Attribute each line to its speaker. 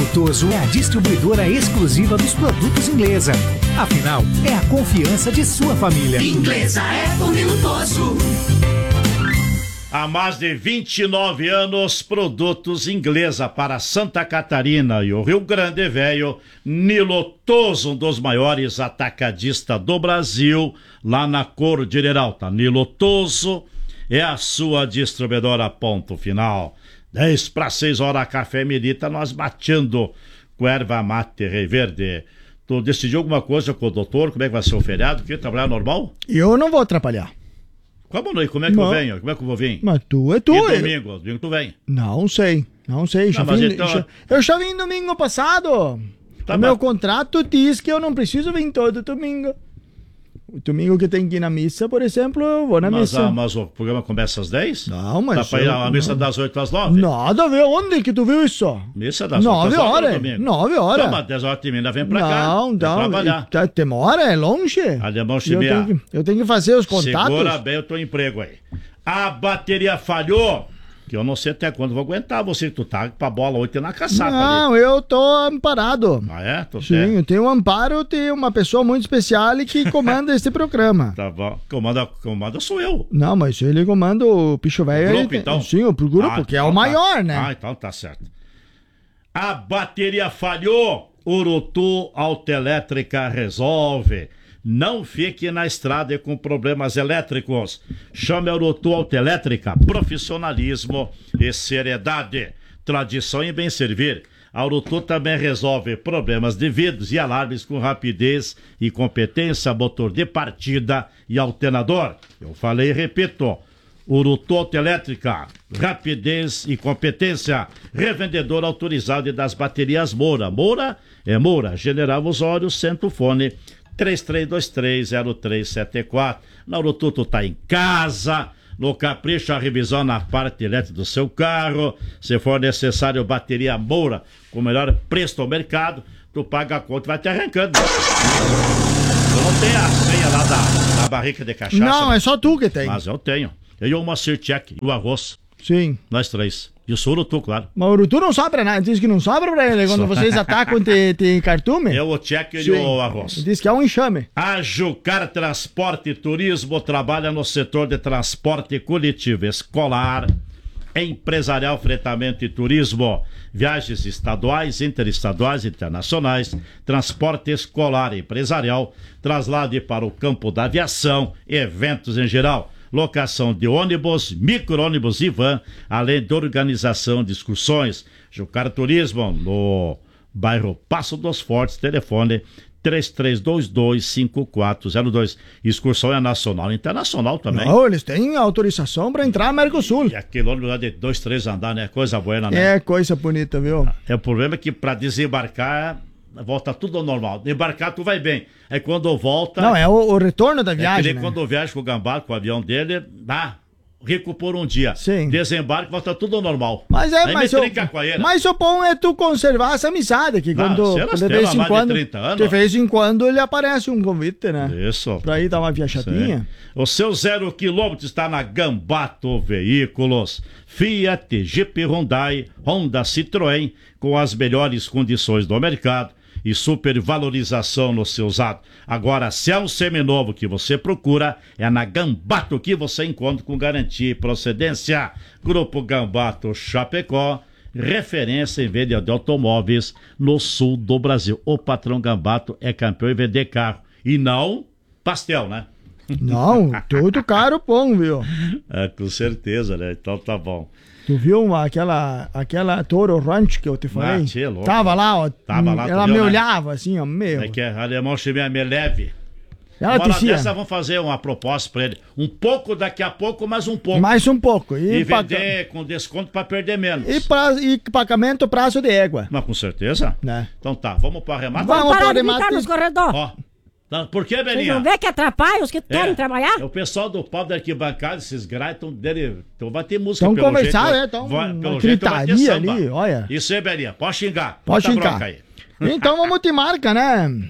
Speaker 1: Lutoso é a distribuidora exclusiva dos produtos Inglesa. Afinal, é a confiança de sua família.
Speaker 2: Inglesa é Fome Lutoso.
Speaker 3: Há mais de 29 anos, produtos Inglesa para Santa Catarina e o Rio Grande Velho. Nilotoso, um dos maiores atacadistas do Brasil, lá na Cordilheira Alta. Nilotoso é a sua distribuidora, ponto final. 10 para 6 horas, café Milita, nós batendo com erva mate Rei Verde. Tu decidiu alguma coisa com o doutor? Como é que vai ser o feriado? Quer trabalhar normal?
Speaker 4: Eu não vou atrapalhar.
Speaker 3: Como não? Como é que eu venho? Como é que eu vou vir?
Speaker 4: Mas tu é tu.
Speaker 3: E domingo tu vem?
Speaker 4: Não sei. Eu já vim domingo passado.
Speaker 3: Tá
Speaker 4: o meu contrato diz que eu não preciso vir todo domingo. O domingo que tem que ir na missa, por exemplo, eu vou na missa.
Speaker 3: Mas o programa começa às 10?
Speaker 4: Não, mas...
Speaker 3: Tá pra ir a missa das 8 às 9?
Speaker 4: Nada a ver, onde que tu viu isso?
Speaker 3: Missa das 8 às 9 no domingo.
Speaker 4: 9 horas.
Speaker 3: Então, mas 10 horas e meia vem pra cá.
Speaker 4: Não,
Speaker 3: trabalhar.
Speaker 4: Demora, é longe.
Speaker 3: Alemão Chimia.
Speaker 4: Eu tenho que fazer os contatos.
Speaker 3: Segura bem o teu emprego aí. A bateria falhou, que eu não sei até quando vou aguentar você, tu tá com a bola 8 na caçapa.
Speaker 4: Não,
Speaker 3: ali.
Speaker 4: eu tô amparado.
Speaker 3: Ah, é?
Speaker 4: Sim, eu tenho um amparo, tenho uma pessoa muito especial que comanda este programa.
Speaker 3: Tá bom. Comanda sou eu.
Speaker 4: Não, mas ele comanda o Picho Velho.
Speaker 3: O grupo, então?
Speaker 4: Sim, o grupo, que é o maior, né?
Speaker 3: Ah, então tá certo. A bateria falhou, Urutu Autoelétrica resolve. Não fique na estrada com problemas elétricos. Chame a Urutu Autoelétrica, profissionalismo e seriedade. Tradição em bem servir. A Urutu também resolve problemas de vidros e alarmes com rapidez e competência, motor de partida e alternador. Eu falei e repito. Urutu Autoelétrica, rapidez e competência. Revendedor autorizado das baterias Moura. Moura é Moura. General Osório, Centrofone 33230374. Na Urutu tu tá em casa, no capricho a revisão na parte elétrica do seu carro. Se for necessário bateria Moura com o melhor preço do mercado, tu paga a conta e vai te arrancando. Tu não tem a senha lá da barrica de cachaça?
Speaker 4: Não, é só tu que tem.
Speaker 3: Mas eu tenho. Eu e o Moacir Tchek e o arroz.
Speaker 4: Sim.
Speaker 3: Nós três. E o Urutu, claro.
Speaker 4: Mas o Urutu não sobra nada. Diz que não sobra pra ele quando vocês atacam tem cartume.
Speaker 3: Eu, o Tchek e o arroz.
Speaker 4: Diz que é um enxame.
Speaker 3: A Jucar Transporte e Turismo trabalha no setor de transporte coletivo escolar, empresarial, fretamento e turismo, viagens estaduais, interestaduais, internacionais, transporte escolar, empresarial, traslado para o campo da aviação, eventos em geral. Locação de ônibus, micro-ônibus e van, além de organização de excursões. Jucar Turismo, no bairro Passo dos Fortes, telefone 3322-5402. Excursão é nacional e internacional também.
Speaker 4: Não, eles têm autorização para entrar na América do Sul.
Speaker 3: E aquele ônibus lá de 2, 3 andar, né? Coisa boa, né?
Speaker 4: É coisa bonita, viu?
Speaker 3: É o problema é que para desembarcar... volta tudo ao normal. Embarcar tu vai bem. Aí quando volta...
Speaker 4: Não, é o retorno da viagem, né?
Speaker 3: Quando eu viajo com o Gambá, com o avião dele, dá rico por um dia.
Speaker 4: Sim.
Speaker 3: Desembarque, volta tudo ao normal.
Speaker 4: Mas
Speaker 3: mas
Speaker 4: o bom é tu conservar essa amizade, que quando de vez em quando, de vez em quando ele aparece um convite, né?
Speaker 3: Isso.
Speaker 4: Pra ir dar uma viajadinha.
Speaker 3: Sim. O seu 0 km está na Gambato Veículos. Fiat, Jeep, Hyundai, Honda, Citroën, com as melhores condições do mercado e supervalorização no seu usado. Agora, se é um seminovo que você procura, é na Gambato que você encontra com garantia e procedência. Grupo Gambato Chapecó, referência em venda de automóveis no sul do Brasil. O patrão Gambato é campeão em vender carro e não pastel, né?
Speaker 4: Não, tudo caro bom, viu?
Speaker 3: É, com certeza, né? Então tá bom.
Speaker 4: Tu viu aquela Toro Ranch que eu te falei?
Speaker 3: É louco.
Speaker 4: Tava lá, ó. Ela me olhava assim, ó, meu.
Speaker 3: É que alemão chama me leve.
Speaker 4: Ela dizia...
Speaker 3: dessa vamos fazer uma proposta pra ele. Um pouco daqui a pouco, mais um pouco.
Speaker 4: Mais um pouco.
Speaker 3: E vender com desconto pra perder menos.
Speaker 4: E pagamento prazo de égua.
Speaker 3: Mas com certeza.
Speaker 4: Né?
Speaker 3: Então tá, vamos para arremate.
Speaker 5: Vamos para arremate nos corredores.
Speaker 3: Ó. Por que, Belinha?
Speaker 5: Vocês não vê que atrapalha os que querem trabalhar?
Speaker 3: O pessoal do pau da arquibancada, esses graitos dele. Então vai ter música
Speaker 4: pelo
Speaker 3: jeito.
Speaker 4: Vamos conversar, então. Uma gritaria ali, olha.
Speaker 3: Isso aí, Belinha. Pode xingar.
Speaker 4: Pode xingar. Então vamos te marca, né?